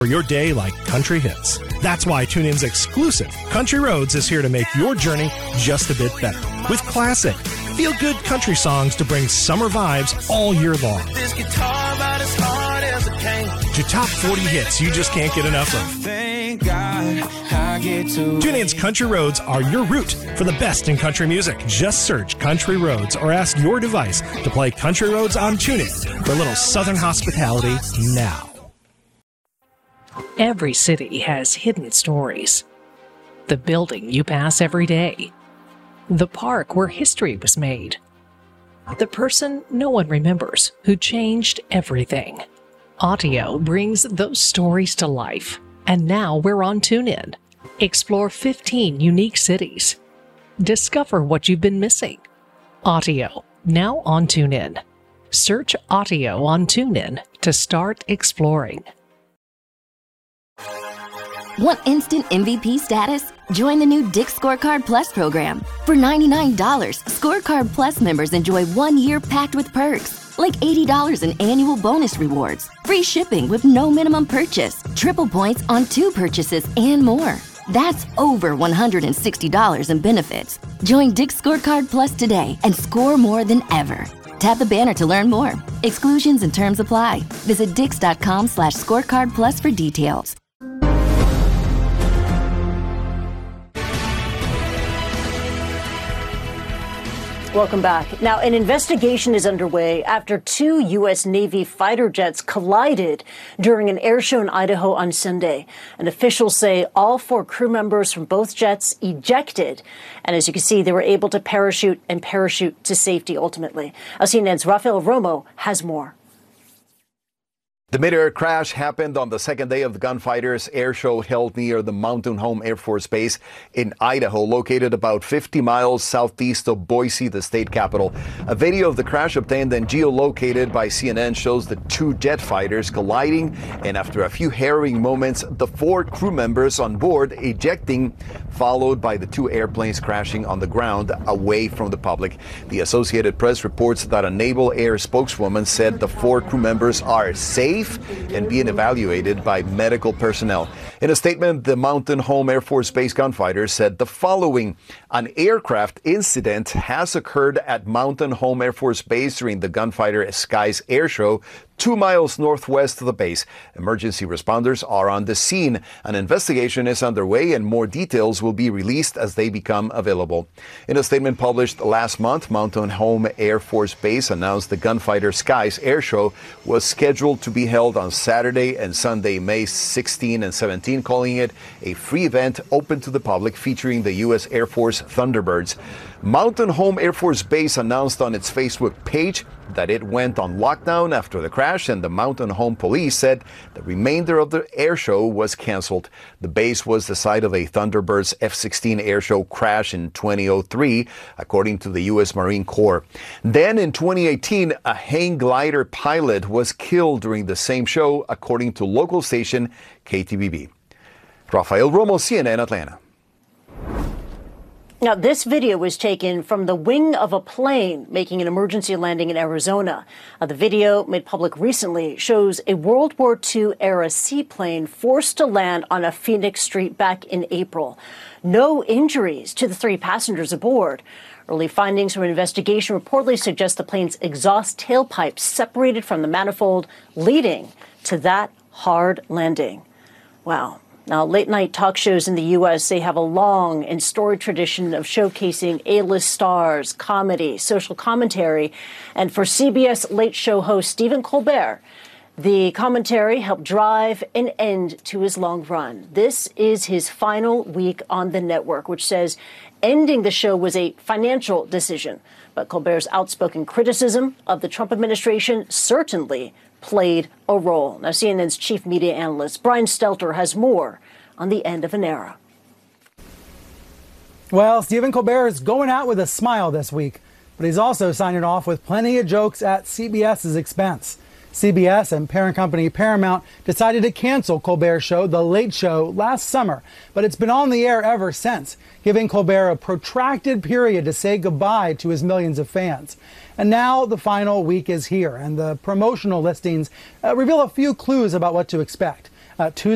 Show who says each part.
Speaker 1: for your day like country hits. That's why TuneIn's exclusive Country Roads is here to make your journey just a bit better. With classic, feel-good country songs to bring summer vibes all year long.
Speaker 2: This guitar about as hard as it can.
Speaker 1: To top 40 hits you just can't get enough of.
Speaker 2: Thank God I get to.
Speaker 1: TuneIn's Country Roads are your route for the best in country music. Just search Country Roads or ask your device to play Country Roads on TuneIn for a little Southern hospitality now.
Speaker 3: Every city has hidden stories. The building you pass every day. The park where history was made. The person no one remembers who changed everything. Audio brings those stories to life. And now we're on TuneIn. Explore 15 unique cities. Discover what you've been missing. Audio, now on TuneIn. Search Audio on TuneIn to start exploring.
Speaker 4: Want instant MVP status? Join the new Dick's Scorecard Plus program. For $99, Scorecard Plus members enjoy 1 year packed with perks, like $80 in annual bonus rewards, free shipping with no minimum purchase, triple points on 2 purchases, and more. That's over $160 in benefits. Join Dick's Scorecard Plus today and score more than ever. Tap the banner to learn more. Exclusions and terms apply. Visit dix.com/scorecard plus for details.
Speaker 5: Welcome back. Now, an investigation is underway after 2 U.S. Navy fighter jets collided during an air show in Idaho on Sunday. And officials say all 4 crew members from both jets ejected. And as you can see, they were able to parachute to safety ultimately. CNN's Rafael Romo has more.
Speaker 6: The mid-air crash happened on the second day of the Gunfighters air show held near the Mountain Home Air Force Base in Idaho, located about 50 miles southeast of Boise, the state capital. A video of the crash obtained and geolocated by CNN shows the 2 jet fighters colliding, and after a few harrowing moments, the 4 crew members on board ejecting, followed by the 2 airplanes crashing on the ground away from the public. The Associated Press reports that a Naval Air spokeswoman said the 4 crew members are safe and being evaluated by medical personnel. In a statement, the Mountain Home Air Force Base gunfighters said the following: an aircraft incident has occurred at Mountain Home Air Force Base during the Gunfighter Skies air show 2 miles northwest of the base. Emergency responders are on the scene. An investigation is underway and more details will be released as they become available. In a statement published last month, Mountain Home Air Force Base announced the Gunfighter Skies air show was scheduled to be held on Saturday and Sunday, May 16 and 17, calling it a free event open to the public featuring the U.S. Air Force Thunderbirds. Mountain Home Air Force Base announced on its Facebook page that it went on lockdown after the crash, and the Mountain Home Police said the remainder of the air show was canceled. The base was the site of a Thunderbirds F-16 air show crash in 2003, according to the U.S. Marine Corps. Then in 2018, a hang glider pilot was killed during the same show, according to local station KTBB. Rafael Romo, CNN, Atlanta.
Speaker 5: Now, this video was taken from the wing of a plane making an emergency landing in Arizona. The video, made public recently, shows a World War II-era seaplane forced to land on a Phoenix street back in April. No injuries to the 3 passengers aboard. Early findings from an investigation reportedly suggest the plane's exhaust tailpipe separated from the manifold, leading to that hard landing. Wow. Now, late-night talk shows in the U.S., they have a long and storied tradition of showcasing A-list stars, comedy, social commentary. And for CBS Late Show host Stephen Colbert, the commentary helped drive an end to his long run. This is his final week on the network, which says ending the show was a financial decision. But Colbert's outspoken criticism of the Trump administration certainly played a role. Now, CNN's chief media analyst Brian Stelter has more on the end of an era.
Speaker 7: Well, Stephen Colbert is going out with a smile this week, but he's also signing off with plenty of jokes at CBS's expense. CBS and parent company Paramount decided to cancel Colbert's show, The Late Show, last summer, but it's been on the air ever since, giving Colbert a protracted period to say goodbye to his millions of fans. And now the final week is here, and the promotional listings reveal a few clues about what to expect. Tuesday